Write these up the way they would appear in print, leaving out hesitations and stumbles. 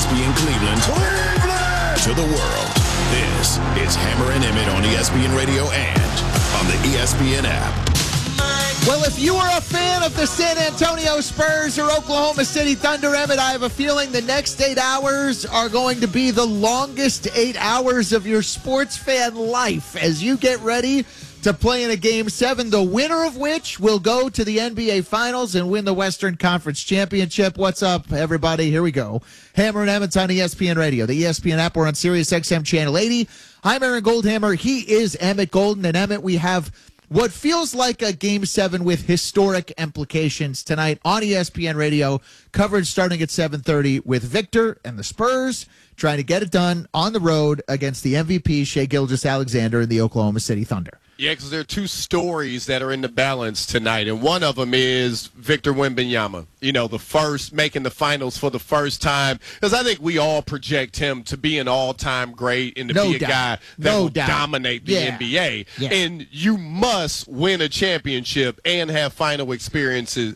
ESPN Cleveland, to the world. This is Hammer and Emmett on ESPN Radio and on the ESPN app. Well, if you are a fan of the San Antonio Spurs or Oklahoma City Thunder, Emmett, I have a feeling the next 8 hours are going to be the longest 8 hours of your sports fan life as you get ready to play in a Game 7, the winner of which will go to the NBA Finals and win the Western Conference Championship. What's up, everybody? Here we go. Hammer and Emmett's on ESPN Radio, the ESPN app. We're on Sirius XM Channel 80. I'm Aaron Goldhammer. He is Emmett Golden. And Emmett, we have what feels like a Game 7 with historic implications tonight on ESPN Radio. Coverage starting at 7:30 with Victor and the Spurs trying to get it done on the road against the MVP, Shai Gilgeous-Alexander, and the Oklahoma City Thunder. Yeah, because there are two stories that are in the balance tonight, and one of them is Victor Wembanyama, the first, making the finals for the first time, because I think we all project him to be an all-time great and to be a guy that will dominate the NBA. Yeah. And you must win a championship and have final experiences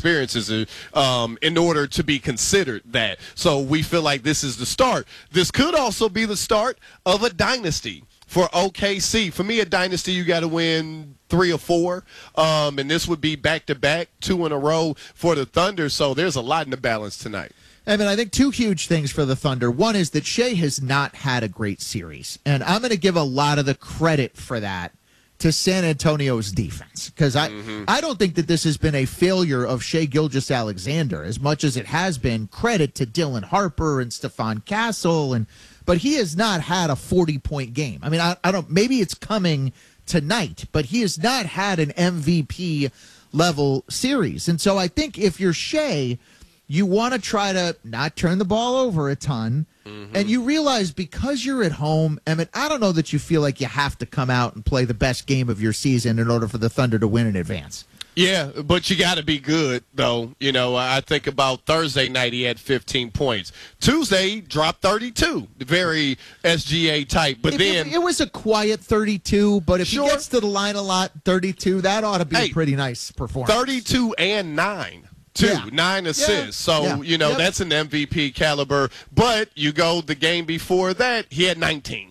in order to be considered that. So we feel like this is the start. This could also be the start of a dynasty for OKC. For me, a dynasty, you got to win 3 or 4, and this would be back-to-back, 2 in a row for the Thunder, so there's a lot in the balance tonight. I mean, I think 2 huge things for the Thunder. One is that Shai has not had a great series, and I'm going to give a lot of the credit for that to San Antonio's defense, because I don't think that this has been a failure of Shai Gilgeous-Alexander as much as it has been credit to Dylan Harper and Stephon Castle, but he has not had a 40-point game. I mean, I don't. Maybe it's coming tonight, but he has not had an MVP level series. And so I think if you're Shai, you want to try to not turn the ball over a ton. And you realize because you're at home, Emmett, I don't know that you feel like you have to come out and play the best game of your season in order for the Thunder to win in advance. Yeah, but you got to be good, though. I think about Thursday night, he had 15 points. Tuesday, dropped 32, very SGA type. But then it was a quiet 32, but if he gets to the line a lot, 32, that ought to be a pretty nice performance. 32 and 9. 9 assists. So, that's an MVP caliber. But you go the game before that, he had 19.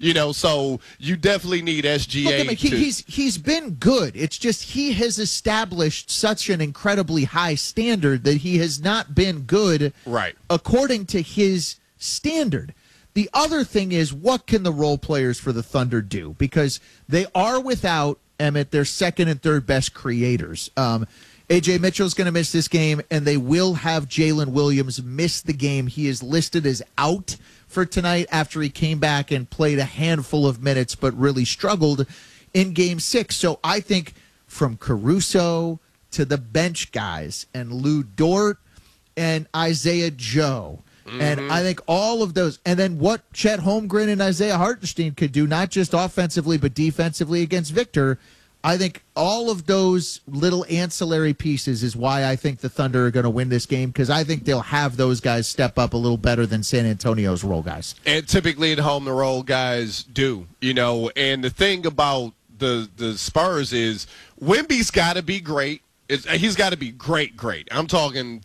So you definitely need SGA. Look, he's been good. It's just he has established such an incredibly high standard that he has not been good according to his standard. The other thing is, what can the role players for the Thunder do? Because they are without, Emmett, their second and third best creators. A.J. Mitchell's going to miss this game, and they will have Jalen Williams miss the game. He is listed as out for tonight after he came back and played a handful of minutes but really struggled in Game 6. So I think from Caruso to the bench guys and Lou Dort and Isaiah Joe, and I think all of those, and then what Chet Holmgren and Isaiah Hartenstein could do, not just offensively but defensively against Victor, I think all of those little ancillary pieces is why I think the Thunder are going to win this game, because I think they'll have those guys step up a little better than San Antonio's role guys. And typically at home, the role guys do, And the thing about the Spurs is Wemby's got to be great. He's got to be great. I'm talking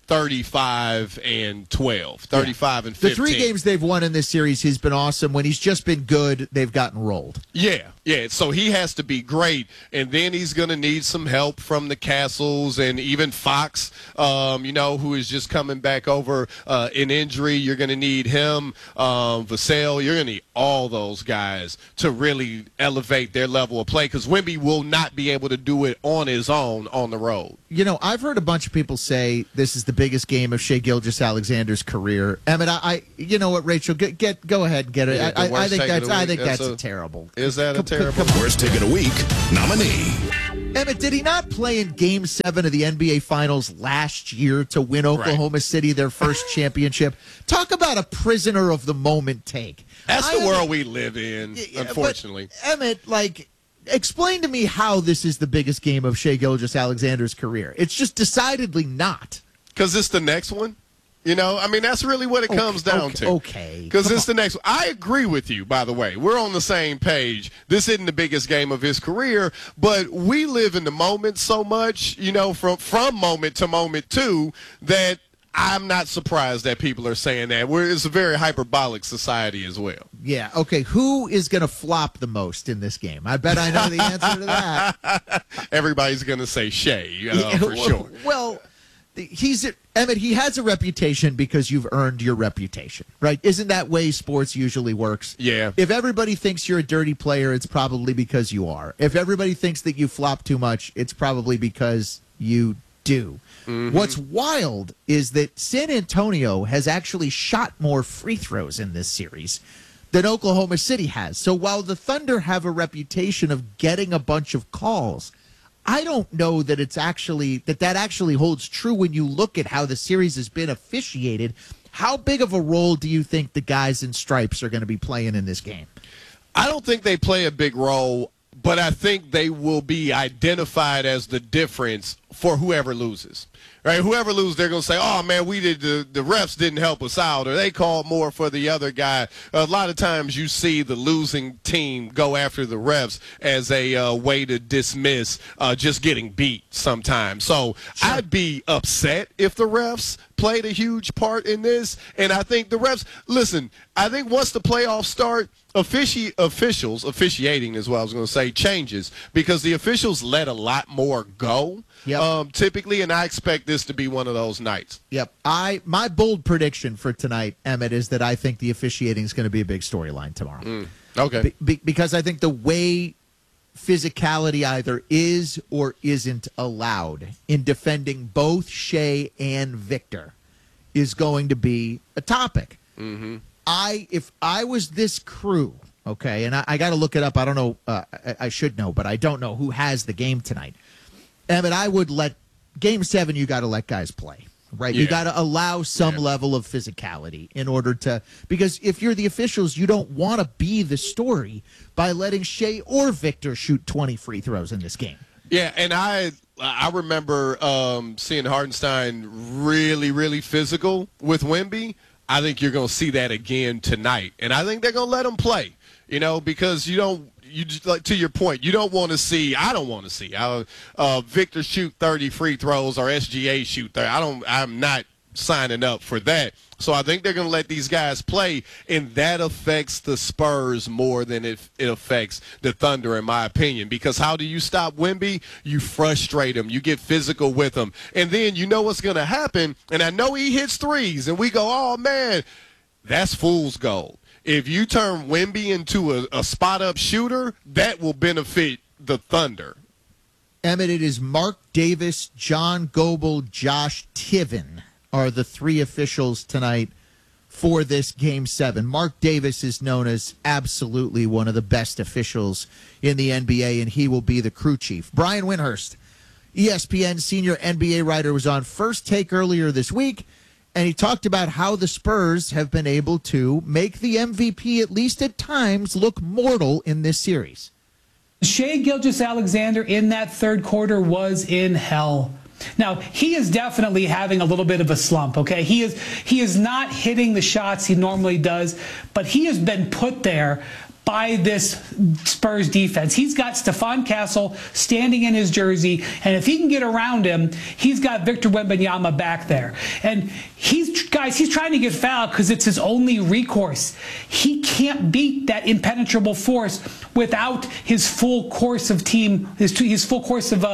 35 and 12, 35 and 15. The 3 games they've won in this series, he's been awesome. When he's just been good, they've gotten rolled. Yeah. So he has to be great, and then he's going to need some help from the Castles and even Fox, who is just coming back over an injury. You're going to need him, Vassell. You're going to need all those guys to really elevate their level of play, because Wemby will not be able to do it on his own on the road. I've heard a bunch of people say this is the biggest game of Shai Gilgeous-Alexander's career. Emmett, you know what, Rachel, go ahead and get it. Yeah, I think that's terrible. Is that a terrible? Worst Take of the Week nominee. Emmett, did he not play in Game 7 of the NBA Finals last year to win Oklahoma City their first championship? Talk about a prisoner of the moment take. That's the world we live in, unfortunately. But, Emmett, explain to me how this is the biggest game of Shai Gilgeous-Alexander's career. It's just decidedly not. Because it's the next one. That's really what it comes down to. Okay. Because it's the next one. I agree with you, by the way. We're on the same page. This isn't the biggest game of his career, but we live in the moment so much, from moment to moment, too, that I'm not surprised that people are saying that. It's a very hyperbolic society as well. Yeah. Okay. Who is going to flop the most in this game? I bet I know the answer to that. Everybody's going to say Shea, for sure. Well, Emmett, he has a reputation because you've earned your reputation, right? Isn't that way sports usually works? Yeah. If everybody thinks you're a dirty player, it's probably because you are. If everybody thinks that you flop too much, it's probably because you do. Mm-hmm. What's wild is that San Antonio has actually shot more free throws in this series than Oklahoma City has. So while the Thunder have a reputation of getting a bunch of calls, I don't know that that actually holds true when you look at how the series has been officiated. How big of a role do you think the guys in stripes are going to be playing in this game? I don't think they play a big role, but I think they will be identified as the difference for whoever loses. Right? Whoever loses, they're going to say, oh, man, the refs didn't help us out, or they called more for the other guy. A lot of times you see the losing team go after the refs as a way to dismiss just getting beat sometimes. So sure. I'd be upset if the refs played a huge part in this. And I think the refs, listen, I think once the playoffs start, officiating is what I was going to say, changes because the officials let a lot more go. Yep. Typically, and I expect this to be one of those nights. Yep. My bold prediction for tonight, Emmett, is that I think the officiating is going to be a big storyline tomorrow. Okay. Because I think the way physicality either is or isn't allowed in defending both Shea and Victor is going to be a topic. Mm-hmm. If I was this crew, okay, and I got to look it up. I don't know. I should know, but I don't know who has the game tonight. Evan, I would let Game 7, you got to let guys play, right? Yeah. You got to allow some level of physicality in order to, because if you're the officials, you don't want to be the story by letting Shea or Victor shoot 20 free throws in this game. Yeah, and I remember seeing Hartenstein really, really physical with Wemby. I think you're going to see that again tonight, and I think they're going to let him play, because you just, like, to your point, you don't want to see. I don't want to see Victor shoot 30 free throws or SGA shoot 30. I'm not signing up for that. So I think they're going to let these guys play, and that affects the Spurs more than it affects the Thunder, in my opinion. Because how do you stop Wemby? You frustrate him. You get physical with him. And then you know what's going to happen, and I know he hits threes, and we go, oh, man, that's fool's gold. If you turn Wemby into a spot-up shooter, that will benefit the Thunder. Emmett, it is Mark Davis, John Goebel, Josh Tiven are the three officials tonight for this Game 7. Mark Davis is known as absolutely one of the best officials in the NBA, and he will be the crew chief. Brian Windhorst, ESPN senior NBA writer, was on First Take earlier this week, and he talked about how the Spurs have been able to make the MVP, at least at times, look mortal in this series. Shai Gilgeous-Alexander in that third quarter was in hell. Now, he is definitely having a little bit of a slump, okay? He is not hitting the shots he normally does, but he has been put there by this Spurs defense. He's got Stephon Castle standing in his jersey, and if he can get around him, he's got Victor Wembanyama back there. And he's trying to get fouled because it's his only recourse. He can't beat that impenetrable force without his full course of team, his full course of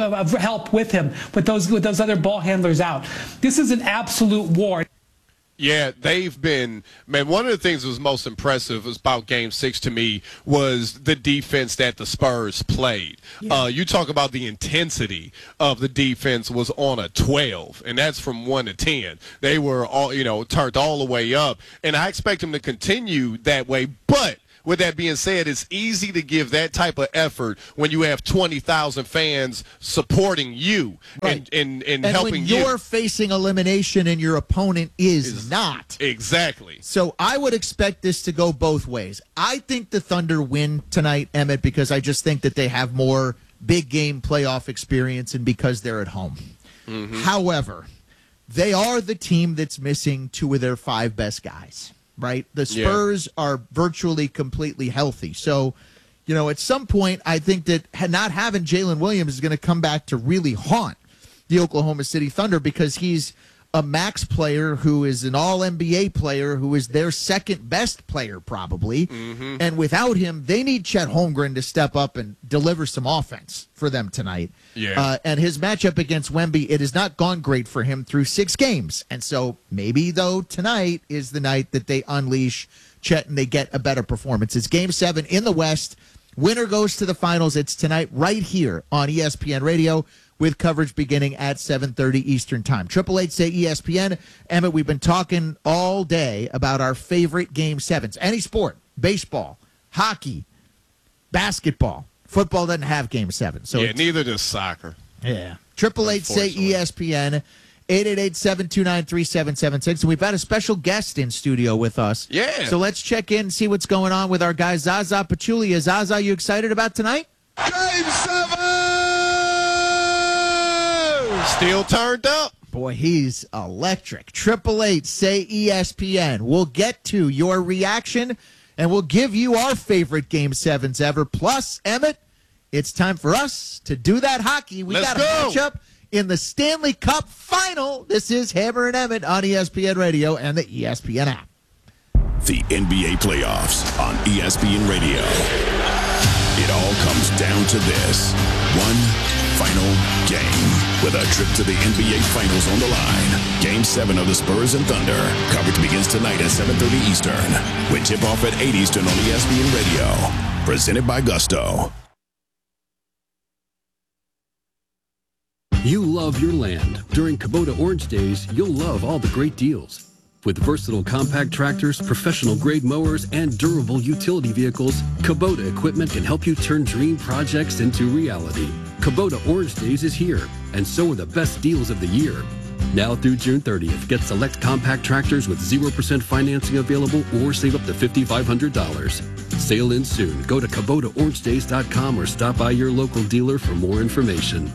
help with him, with those other ball handlers out. This is an absolute war. Yeah, they've been, man, one of the things that was most impressive about Game 6 to me was the defense that the Spurs played. Yeah. You talk about the intensity of the defense was on a 12, and that's from 1 to 10. They were all, turned all the way up, and I expect them to continue that way, but with that being said, it's easy to give that type of effort when you have 20,000 fans supporting you and helping you. And when you're facing elimination and your opponent is not. Exactly. So I would expect this to go both ways. I think the Thunder win tonight, Emmett, because I just think that they have more big game playoff experience and because they're at home. Mm-hmm. However, they are the team that's missing 2 of their 5 best guys. Right? The Spurs are virtually completely healthy. So, at some point, I think that not having Jalen Williams is going to come back to really haunt the Oklahoma City Thunder because he's a max player who is an all-NBA player who is their second best player probably. Mm-hmm. And without him, they need Chet Holmgren to step up and deliver some offense for them tonight. Yeah. And his matchup against Wemby, it has not gone great for him through 6 games. And so maybe, though, tonight is the night that they unleash Chet and they get a better performance. It's Game 7 in the West. Winner goes to the finals. It's tonight right here on ESPN Radio, with coverage beginning at 7:30 Eastern Time. 888-SAY-ESPN. Emmett, we've been talking all day about our favorite Game 7s. Any sport, baseball, hockey, basketball. Football doesn't have Game 7. So yeah, neither does soccer. Yeah. 888-SAY-ESPN. 888-729-3776. And we've got a special guest in studio with us. Yeah. So let's check in and see what's going on with our guy, Zaza Pachulia. Zaza, you excited about tonight? Game 7! Still turned up. Boy, he's electric. 888-SAY-ESPN. We'll get to your reaction, and we'll give you our favorite Game 7s ever. Plus, Emmett, it's time for us to do that hockey. We got a matchup in the Stanley Cup Final. This is Hammer and Emmett on ESPN Radio and the ESPN app. The NBA playoffs on ESPN Radio. It all comes down to this one final game with a trip to the NBA Finals on the line. Game 7 of the Spurs and Thunder. Coverage begins tonight at 7:30 Eastern. With tip-off at 8 Eastern on ESPN Radio. Presented by Gusto. You love your land. During Kubota Orange Days, you'll love all the great deals. With versatile compact tractors, professional-grade mowers, and durable utility vehicles, Kubota equipment can help you turn dream projects into reality. Kubota Orange Days is here, and so are the best deals of the year. Now through June 30th, get select compact tractors with 0% financing available or save up to $5,500. Sale ends soon. Go to KubotaOrangeDays.com or stop by your local dealer for more information.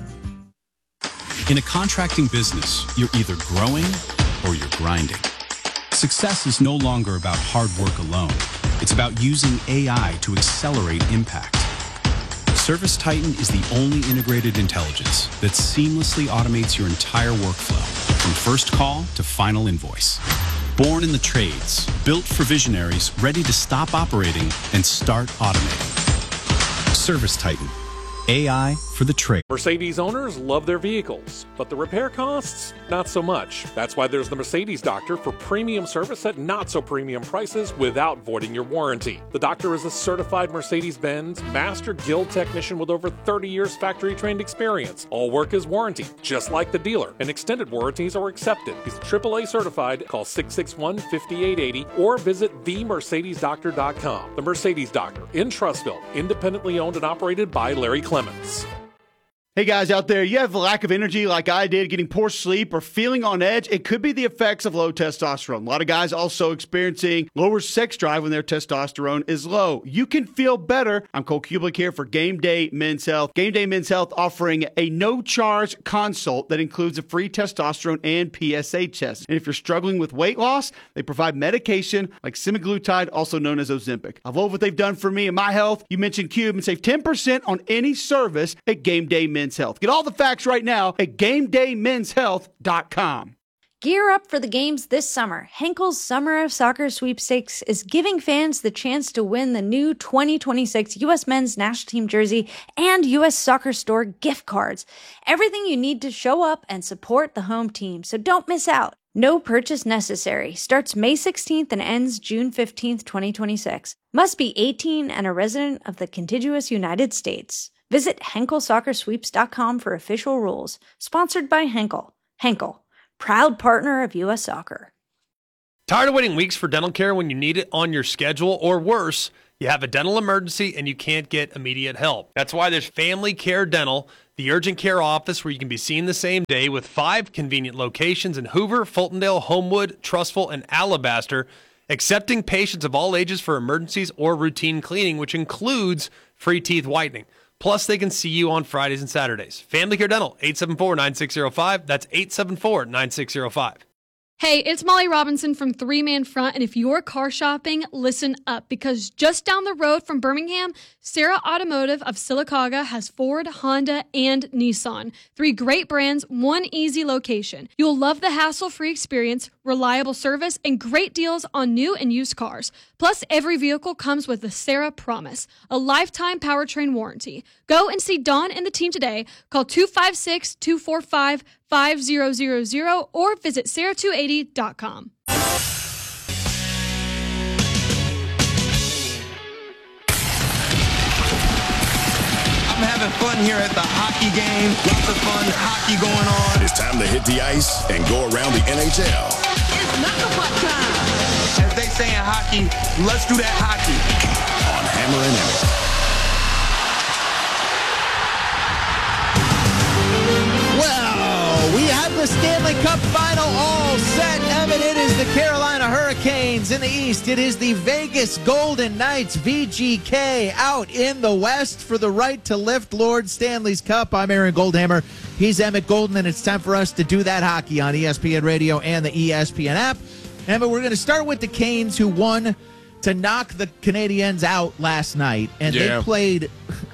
In a contracting business, you're either growing or you're grinding. Success is no longer about hard work alone. It's about using AI to accelerate impact. ServiceTitan is the only integrated intelligence that seamlessly automates your entire workflow, from first call to final invoice. Born in the trades, built for visionaries ready to stop operating and start automating. ServiceTitan. AI for the trade. Mercedes owners love their vehicles, but the repair costs, not so much. That's why there's the Mercedes Doctor for premium service at not so premium prices without voiding your warranty. The Doctor is a certified Mercedes-Benz Master Guild technician with over 30 years factory trained experience. All work is warranty, just like the dealer, and extended warranties are accepted. He's AAA certified. Call 661-5880 or visit themercedesdoctor.com. The Mercedes Doctor in Trussville, independently owned and operated by Larry Clemens. Hey guys out there, you have a lack of energy like I did, getting poor sleep or feeling on edge? It could be the effects of low testosterone. A lot of guys also experiencing lower sex drive when their testosterone is low. You can feel better. I'm Cole Kublik here for Game Day Men's Health. Game Day Men's Health offering a no-charge consult that includes a free testosterone and PSA test. And if you're struggling with weight loss, they provide medication like semaglutide, also known as Ozempic. I love what they've done for me and my health. You mentioned Cube and save 10% on any service at Game Day Men's Health. Get all the facts right now at GameDayMen'sHealth.com. Gear up for the games this summer. Henkel's Summer of Soccer Sweepstakes is giving fans the chance to win the new 2026 U.S. Men's National Team jersey and U.S. Soccer Store gift cards. Everything you need to show up and support the home team, so don't miss out. No purchase necessary. Starts May 16th and ends June 15th, 2026. Must be 18 and a resident of the contiguous United States. Visit HenkelSoccerSweeps.com for official rules. Sponsored by Henkel. Henkel, proud partner of U.S. Soccer. Tired of waiting weeks for dental care when you need it on your schedule, or worse, you have a dental emergency and you can't get immediate help? That's why there's Family Care Dental, the urgent care office where you can be seen the same day, with 5 convenient locations in Hoover, Fultondale, Homewood, Trussville, and Alabaster, accepting patients of all ages for emergencies or routine cleaning, which includes free teeth whitening. Plus, they can see you on Fridays and Saturdays. Family Care Dental, 874-9605. That's 874-9605. Hey, it's Molly Robinson from Three Man Front, and if you're car shopping, listen up, because just down the road from Birmingham, Sarah Automotive of Sylacauga has Ford, Honda, and Nissan. 3 great brands, 1 easy location. You'll love the hassle-free experience, reliable service, and great deals on new and used cars. Plus, every vehicle comes with the Sarah Promise, a lifetime powertrain warranty. Go and see Dawn and the team today. Call 256-245-5000 or visit sarah280.com. I'm having fun here at the hockey game. Lots of fun hockey going on. It's time to hit the ice and go around the NHL. It's knuckle puck time. As they say in hockey, let's do that hockey. On Hammer and Emmett. Well, we have the Stanley Cup Final all set. Emmett, it is the Carolina Hurricanes in the East. It is the Vegas Golden Knights, VGK, out in the West for the right to lift Lord Stanley's Cup. I'm Aaron Goldhammer. He's Emmett Golden, and it's time for us to do that hockey on ESPN Radio and the ESPN app. Emmett, we're going to start with the Canes, who won to knock the Canadiens out last night, and they played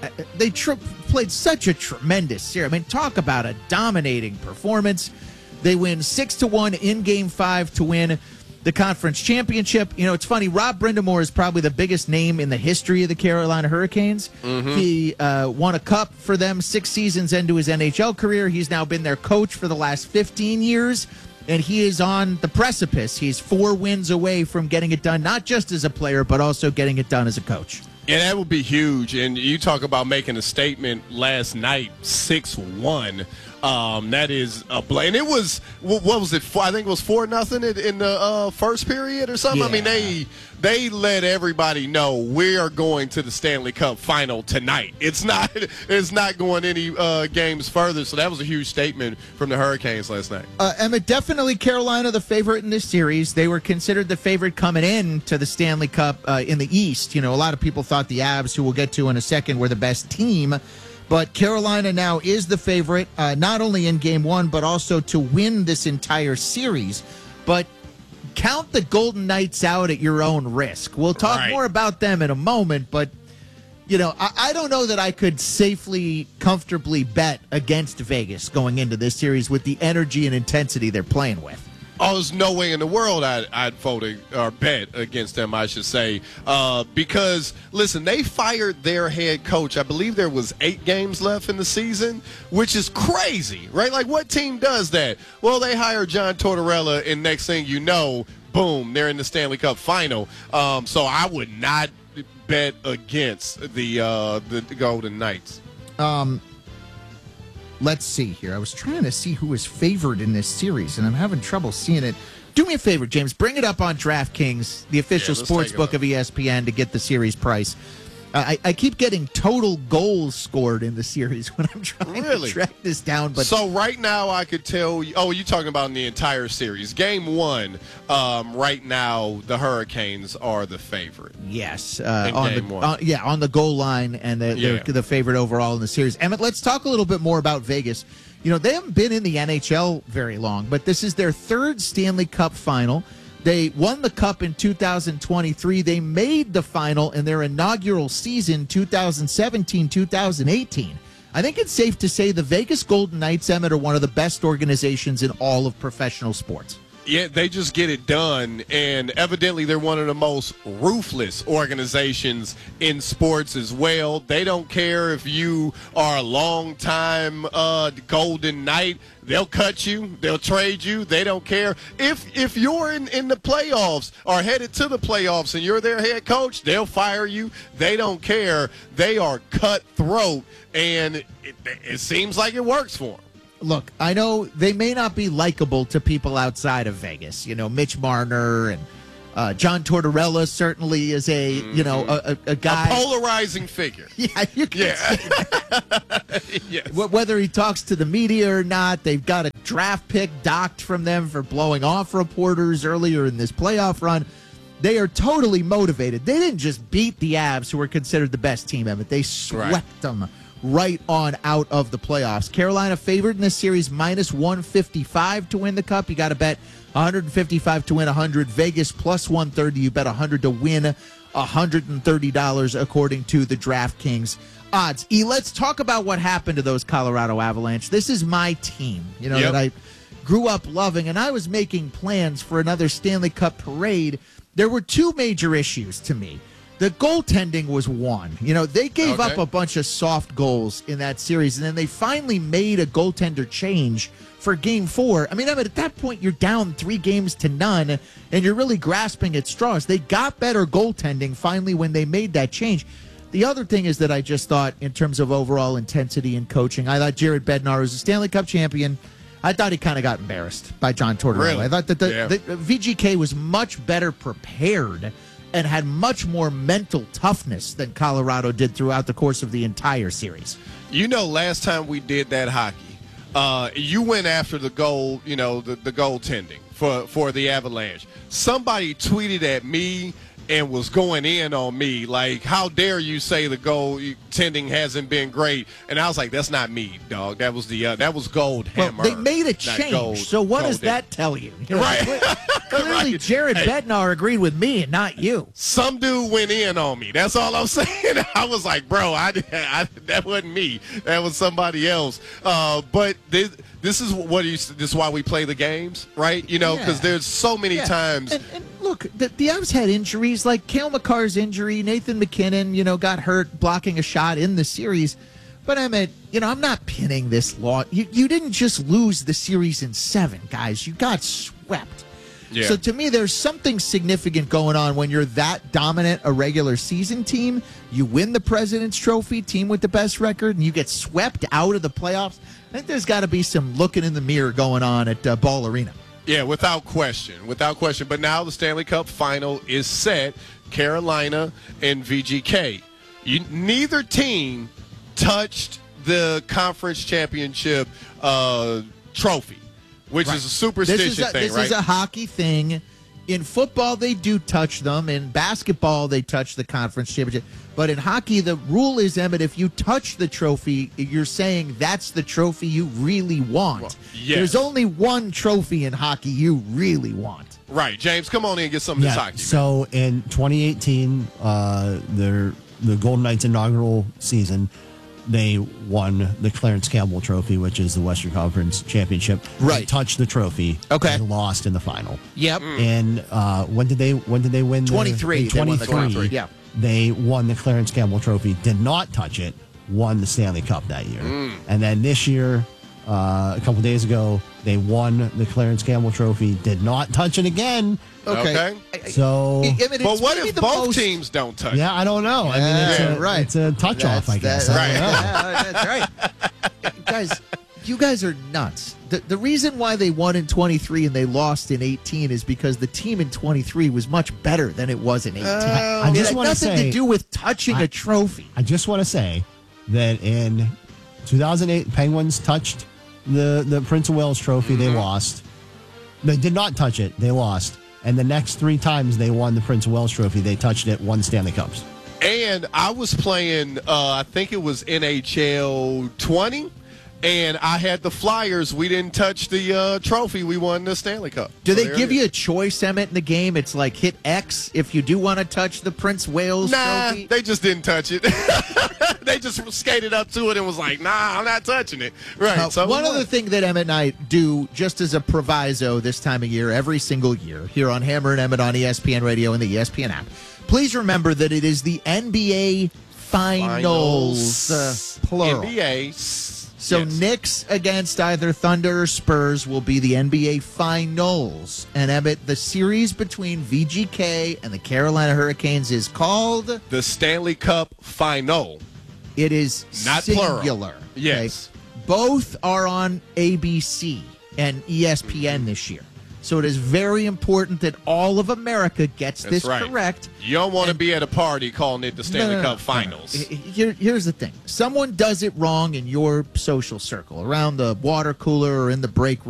such a tremendous series. I mean, talk about a dominating performance. They win 6-1 in Game 5 to win the conference championship. You know, it's funny, Rob Brind'Amour is probably the biggest name in the history of the Carolina Hurricanes. Mm-hmm. He won a cup for them 6 seasons into his NHL career. He's now been their coach for the last 15 years. And he is on the precipice. He's 4 wins away from getting it done, not just as a player, but also getting it done as a coach. Yeah, that would be huge. And you talk about making a statement last night, 6-1. That is a play. And it was, what was it? I think it was 4-0 in the first period or something. Yeah. I mean, they let everybody know we are going to the Stanley Cup Final tonight. It's not going any games further. So that was a huge statement from the Hurricanes last night. Emmett, definitely Carolina the favorite in this series. They were considered the favorite coming in to the Stanley Cup in the East. You know, a lot of people thought the Avs, who we'll get to in a second, were the best team. But Carolina now is the favorite, not only in Game 1, but also to win this entire series. But count the Golden Knights out at your own risk. We'll talk more about them in a moment, but, you know, I don't know that I could safely, comfortably bet against Vegas going into this series with the energy and intensity they're playing with. Oh, there's no way in the world I'd vote or bet against them, I should say. Because, listen, they fired their head coach. I believe there was 8 games left in the season, which is crazy, right? Like, what team does that? Well, they hire John Tortorella, and next thing you know, boom, they're in the Stanley Cup Final. So I would not bet against the Golden Knights. Let's see here. I was trying to see who was favored in this series, and I'm having trouble seeing it. Do me a favor, James. Bring it up on DraftKings, the official sports book of ESPN, to get the series price. I keep getting total goals scored in the series when I'm trying to track this down. But so right now I could tell you, you're talking about in the entire series. Game 1, right now the Hurricanes are the favorite. Yes. On the goal line, and they're the favorite overall in the series. Emmett, let's talk a little bit more about Vegas. You know, they haven't been in the NHL very long, but this is their 3rd Stanley Cup final. They won the Cup in 2023. They made the final in their inaugural season, 2017-2018. I think it's safe to say the Vegas Golden Knights, Emmett, are one of the best organizations in all of professional sports. Yeah, they just get it done, and evidently they're one of the most ruthless organizations in sports as well. They don't care if you are a long-time Golden Knight. They'll cut you. They'll trade you. They don't care. If you're in the playoffs or headed to the playoffs and you're their head coach, they'll fire you. They don't care. They are cutthroat, and it seems like it works for them. Look, I know they may not be likable to people outside of Vegas. You know, Mitch Marner and John Tortorella certainly is a guy. A polarizing figure. Yeah, you can say that. Yes. Whether he talks to the media or not, they've got a draft pick docked from them for blowing off reporters earlier in this playoff run. They are totally motivated. They didn't just beat the Avs, who were considered the best team, Emmett. They swept them right on out of the playoffs. Carolina favored in this series, minus 155 to win the Cup. You got to bet 155 to win 100. Vegas plus 130. You bet 100 to win $130 according to the DraftKings odds. Let's talk about what happened to those Colorado Avalanche. This is my team, that I grew up loving, and I was making plans for another Stanley Cup parade. There were two major issues to me. The goaltending was one. They gave up a bunch of soft goals in that series, and then they finally made a goaltender change for Game 4. I mean, at that point, you're down 3-0, and you're really grasping at straws. They got better goaltending finally when they made that change. The other thing is that I just thought, in terms of overall intensity and coaching, I thought Jared Bednar was a Stanley Cup champion. I thought he kind of got embarrassed by John Tortorella. Really? I thought that the VGK was much better prepared and had much more mental toughness than Colorado did throughout the course of the entire series. Last time we did that hockey, you went after the goal, the goaltending for the Avalanche. Somebody tweeted at me and was going in on me, like, how dare you say the goaltending hasn't been great? And I was like, that's not me, dog. That was Goldhammer. Well, they made a change, so what does that tell you? Right. Clearly, Jared Bednar agreed with me and not you. Some dude went in on me. That's all I'm saying. I was like, bro, that wasn't me. That was somebody else. But this is why we play the games, right? Because there's so many times. And look, the Avs had injuries like Cale Makar's injury. Nathan McKinnon, got hurt blocking a shot in the series. But I'm not pinning this loss. You didn't just lose the series in 7, guys. You got swept. Yeah. So to me, there's something significant going on when you're that dominant a regular season team. You win the President's Trophy, team with the best record, and you get swept out of the playoffs. I think there's got to be some looking in the mirror going on at Ball Arena. Yeah, without question. But now the Stanley Cup final is set, Carolina and VGK. Neither team touched the conference championship trophy, which is a superstition thing, right? This is a hockey thing. In football, they do touch them. In basketball, they touch the conference championship. But in hockey, the rule is, Emmett, if you touch the trophy, you're saying that's the trophy you really want. Well, yes. There's only one trophy in hockey you really want. Right. James, come on in and get some of this hockey. So in 2018, the Golden Knights' inaugural season, they won the Clarence Campbell Trophy, which is the Western Conference Championship. Right. They touched the trophy. Okay. And lost in the final. Yep. And when did they win? 23. 23. Yeah. They won the Clarence Campbell Trophy, did not touch it, won the Stanley Cup that year. And then this year, a couple days ago, they won the Clarence Campbell Trophy, did not touch it again. Okay. So, but what if both teams don't touch? Yeah, I don't know. It's a touch off, I guess. That's right. Guys, you guys are nuts. The reason why they won in 23 and they lost in 18 is because the team in 23 was much better than it was in 18. I just want to say, nothing to do with touching a trophy. I just want to say that in 2008, Penguins touched the Prince of Wales Trophy. They lost. They did not touch it. They lost. And the next 3 times they won the Prince of Wales Trophy, they touched it, won Stanley Cups. And I was playing, I think it was NHL 20. And I had the Flyers. We didn't touch the trophy. We won the Stanley Cup. Do they give you a choice, Emmett, in the game? It's like hit X if you do want to touch the Prince Wales trophy? They just didn't touch it. They just skated up to it and was like, nah, I'm not touching it. Right. So one other thing that Emmett and I do, just as a proviso this time of year, every single year, here on Hammer and Emmett on ESPN Radio and the ESPN app, please remember that it is the NBA Finals. Plural. NBA. So Knicks against either Thunder or Spurs will be the NBA Finals. And Emmett, the series between VGK and the Carolina Hurricanes is called the Stanley Cup Final. It is not singular. Plural. Yes. Okay? Both are on ABC and ESPN this year. So it is very important that all of America gets this correct. You don't want to be at a party calling it the Stanley Cup Finals. Here's the thing. Someone does it wrong in your social circle, around the water cooler or in the break room.